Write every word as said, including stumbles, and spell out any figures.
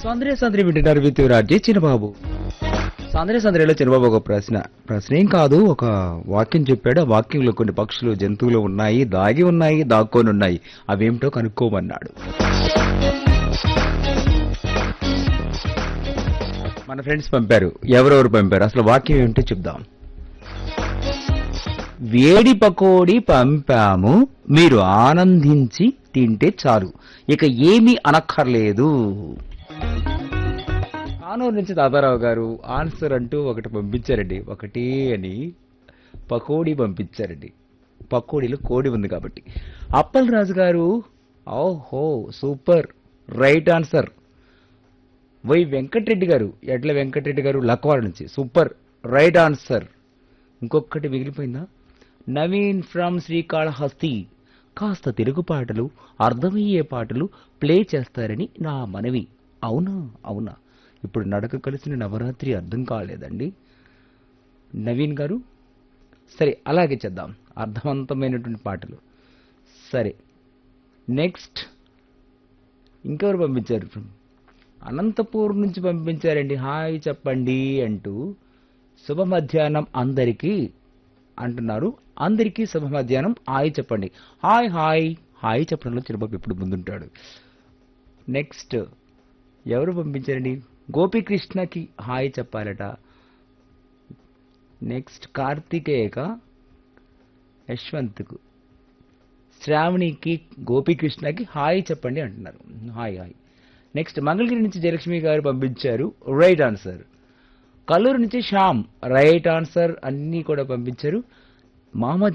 సౌందర్య సందరి వింటున్నారు విత్ రాజీ చిన్నబాబు. సౌందర్య సందరిలో చిన్నబాబు ఒక ప్రశ్న ప్రశ్న ఏం కాదు, ఒక వాక్యం చెప్పాడు. ఆ వాక్యంలో కొన్ని పక్షులు జంతువులు ఉన్నాయి, దాగి ఉన్నాయి, దాక్కొని ఉన్నాయి, అవేమిటో కనుక్కోమన్నాడు. మన ఫ్రెండ్స్ పంపారు. ఎవరెవరు పంపారు, అసలు వాక్యం ఏమిటో చెప్దాం. వేడి పకోడీ పంపాము, మీరు ఆనందించి తింటే చాలు, ఇక ఏమీ అనక్కర్లేదు. కానూరు నుంచి తాతారావు గారు ఆన్సర్ అంటూ ఒకటి పంపించారండి. ఒకటి అని పకోడీ పంపించారండి. పకోడీలో కోడి ఉంది కాబట్టి. అప్పల్ రాజు గారు ఓహో super, right answer. Why Venkatareddy గారు, ఎడ్ల వెంకటరెడ్డి గారు లక్వాడ నుంచి సూపర్, రైట్ ఆన్సర్. ఇంకొకటి మిగిలిపోయిందా? నవీన్ ఫ్రమ్ శ్రీకాళహస్తి, కాస్త తెలుగు పాటలు, అర్థమయ్యే పాటలు ప్లే చేస్తారని నా మనవి. అవునా అవునా, ఇప్పుడు నడక కలిసిన నవరాత్రి అర్థం కాలేదండి నవీన్ గారు. సరే అలాగే చేద్దాం, అర్థవంతమైనటువంటి పాటలు. సరే నెక్స్ట్ ఇంకెవరు పంపించారు? అనంతపూర్ నుంచి పంపించారండి. హాయ్ చెప్పండి అంటూ. శుభ మధ్యాహ్నం అందరికీ అంటున్నారు. అందరికీ శుభ మధ్యాహ్నం, హాయ్ చెప్పండి. హాయ్ హాయ్ హాయ్ చెప్పడంలో చిరబాబు ఎప్పుడు ముందుంటాడు. నెక్స్ట్ ఎవరు పంపించారండి? గోపీకృష్ణకి హాయ్ చెప్పాలట. నెక్స్ట్ కార్తికేయక యశ్వంత్కు, శ్రావణికి, గోపీకృష్ణకి హాయ్ చెప్పండి అంటున్నారు. Hi hi. నెక్స్ట్ మంగళగిరి నుంచి జయలక్ష్మి గారు పంపించారు, రైట్ ఆన్సర్. కల్లూరు నుంచి శ్యామ్, రైట్ ఆన్సర్. అన్నీ కూడా పంపించారు. మహమ్మద్